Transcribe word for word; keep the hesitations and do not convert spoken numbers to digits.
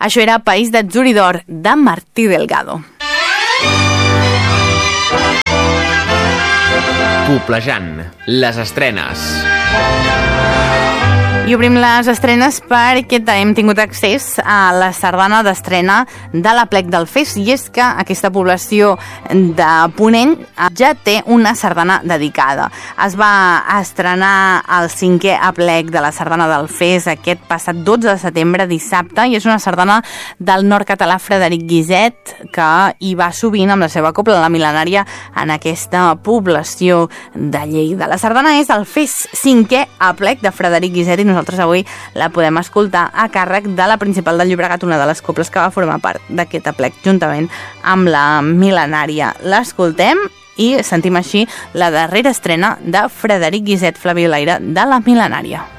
Això era País d'Atzuridor, de Martí Delgado. Poblejant, les estrenes. I obrim les estrenes perquè hem tingut accés a la sardana d'estrena de l'Aplec del Fes, i és que aquesta població de Ponent ja té una sardana dedicada. Es va estrenar el cinquè Aplec de la sardana del Fes aquest passat dotze de setembre, dissabte, i és una sardana del nord català Frederic Guiset, que hi va sovint amb la seva cobla, la mil·lenària, en aquesta població de Lleida. La sardana és el Fes cinquè Aplec de Frederic Guiset, i nosaltres avui la podem escoltar a càrrec de la Principal del Llobregat, una de les cobles que va formar part d'aquest aplec, juntament amb la mil·lenària. L'escoltem i sentim així la darrera estrena de Frederic Guiset Flabiolaire de la mil·lenària.